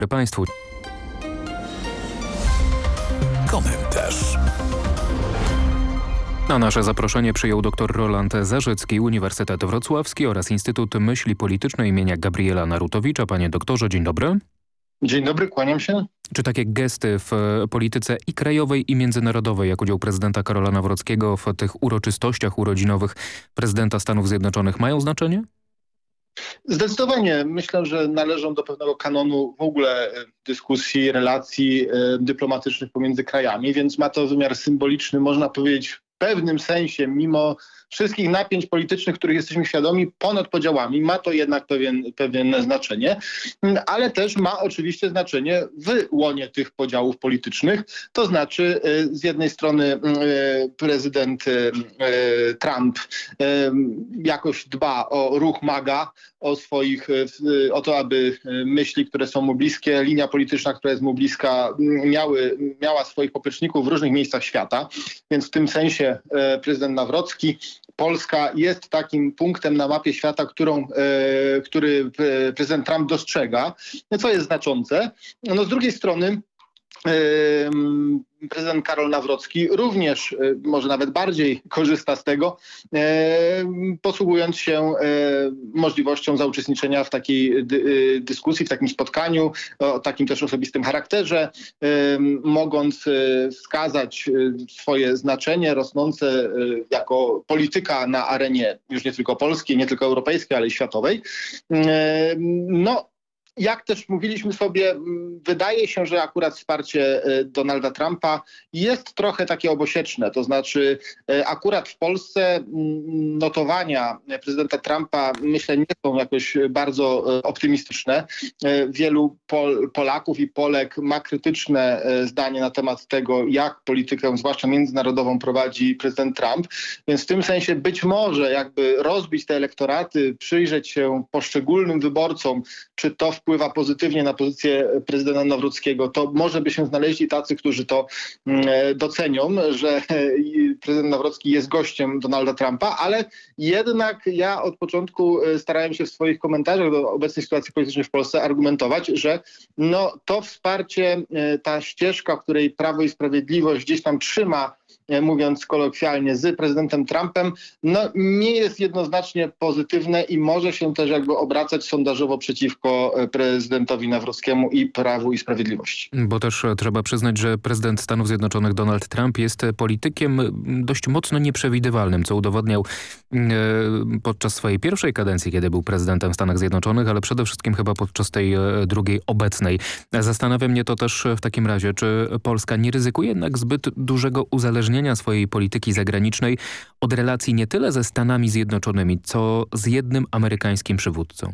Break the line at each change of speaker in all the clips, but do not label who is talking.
Państwu.
Komentarz.
Na nasze zaproszenie przyjął dr Roland Zarzycki, Uniwersytet Wrocławski oraz Instytut Myśli Politycznej imienia Gabriela Narutowicza. Panie doktorze, dzień dobry.
Dzień dobry, kłaniam się.
Czy takie gesty w polityce i krajowej, i międzynarodowej, jak udział prezydenta Karola Nawrockiego w tych uroczystościach urodzinowych prezydenta Stanów Zjednoczonych, mają znaczenie?
Zdecydowanie. Myślę, że należą do pewnego kanonu w ogóle dyskusji, relacji dyplomatycznych pomiędzy krajami, więc ma to wymiar symboliczny, można powiedzieć w pewnym sensie, mimo wszystkich napięć politycznych, których jesteśmy świadomi, ponad podziałami. Ma to jednak pewne znaczenie, ale też ma oczywiście znaczenie w łonie tych podziałów politycznych. To znaczy z jednej strony prezydent Trump jakoś dba o ruch MAGA, o to, aby myśli, które są mu bliskie, linia polityczna, która jest mu bliska, miała swoich popleczników w różnych miejscach świata. Więc w tym sensie prezydent Nawrocki, Polska jest takim punktem na mapie świata, który prezydent Trump dostrzega, co jest znaczące. No, z drugiej strony prezydent Karol Nawrocki również, może nawet bardziej korzysta z tego, posługując się możliwością zauczestniczenia w takiej dyskusji, w takim spotkaniu o takim też osobistym charakterze, mogąc wskazać swoje znaczenie rosnące jako polityka na arenie już nie tylko polskiej, nie tylko europejskiej, ale i światowej. Jak też mówiliśmy sobie, wydaje się, że akurat wsparcie Donalda Trumpa jest trochę takie obosieczne. To znaczy akurat w Polsce notowania prezydenta Trumpa, myślę, nie są jakoś bardzo optymistyczne. Wielu Polaków i Polek ma krytyczne zdanie na temat tego, jak politykę, zwłaszcza międzynarodową, prowadzi prezydent Trump. Więc w tym sensie być może jakby rozbić te elektoraty, przyjrzeć się poszczególnym wyborcom, czy to wpływa pozytywnie na pozycję prezydenta Nawrockiego, to może by się znaleźli tacy, którzy to docenią, że prezydent Nawrocki jest gościem Donalda Trumpa, ale jednak ja od początku starałem się w swoich komentarzach do obecnej sytuacji politycznej w Polsce argumentować, że to wsparcie, ta ścieżka, w której Prawo i Sprawiedliwość gdzieś tam trzyma, mówiąc kolokwialnie, z prezydentem Trumpem, nie jest jednoznacznie pozytywne i może się też jakby obracać sondażowo przeciwko prezydentowi Nawrockiemu i Prawu i Sprawiedliwości.
Bo też trzeba przyznać, że prezydent Stanów Zjednoczonych Donald Trump jest politykiem dość mocno nieprzewidywalnym, co udowodniał podczas swojej pierwszej kadencji, kiedy był prezydentem w Stanach Zjednoczonych, ale przede wszystkim chyba podczas tej drugiej obecnej. Zastanawia mnie to też w takim razie, czy Polska nie ryzykuje jednak zbyt dużego uzależnienia swojej polityki zagranicznej od relacji nie tyle ze Stanami Zjednoczonymi, co z jednym amerykańskim przywódcą.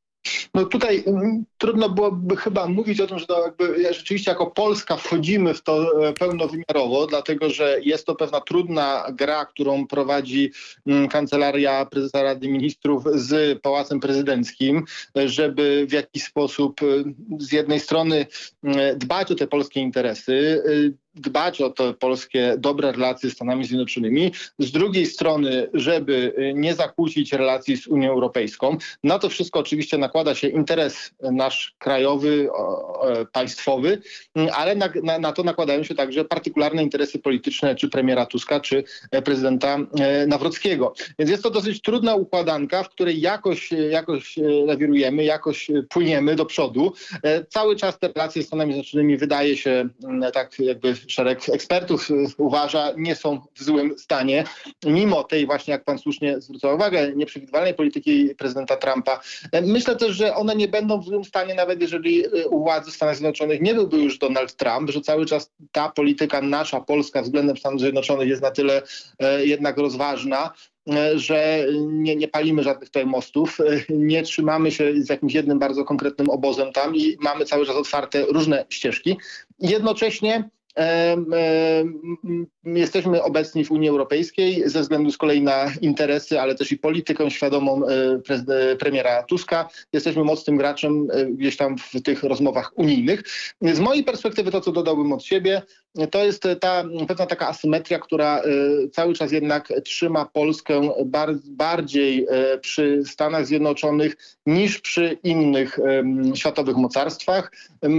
Tutaj trudno byłoby chyba mówić o tym, że to jakby rzeczywiście jako Polska wchodzimy w to pełnowymiarowo, dlatego że jest to pewna trudna gra, którą prowadzi Kancelaria Prezesa Rady Ministrów z Pałacem Prezydenckim, żeby w jakiś sposób z jednej strony dbać o te polskie interesy, dbać o te polskie dobre relacje z Stanami Zjednoczonymi, z drugiej strony, żeby nie zakłócić relacji z Unią Europejską. Na to wszystko oczywiście nakłada się interes nasz krajowy, państwowy, ale na to nakładają się także partykularne interesy polityczne czy premiera Tuska, czy prezydenta Nawrockiego. Więc jest to dosyć trudna układanka, w której jakoś lawirujemy, jakoś płyniemy do przodu. Cały czas te relacje z Stanami Zjednoczonymi, wydaje się, tak jakby szereg ekspertów uważa, nie są w złym stanie, mimo tej właśnie, jak pan słusznie zwrócił uwagę, nieprzewidywalnej polityki prezydenta Trumpa. Myślę też, że one nie będą w złym stanie, nawet jeżeli u władzy Stanów Zjednoczonych nie byłby już Donald Trump, że cały czas ta polityka nasza, polska względem Stanów Zjednoczonych jest na tyle jednak rozważna, że nie palimy żadnych tutaj mostów, nie trzymamy się z jakimś jednym bardzo konkretnym obozem tam i mamy cały czas otwarte różne ścieżki. Jednocześnie Jesteśmy obecni w Unii Europejskiej ze względu z kolei na interesy, ale też i politykę świadomą premiera Tuska. Jesteśmy mocnym graczem gdzieś tam w tych rozmowach unijnych. Z mojej perspektywy to, co dodałbym od siebie, to jest ta pewna taka asymetria, która cały czas jednak trzyma Polskę bardziej przy Stanach Zjednoczonych niż przy innych światowych mocarstwach.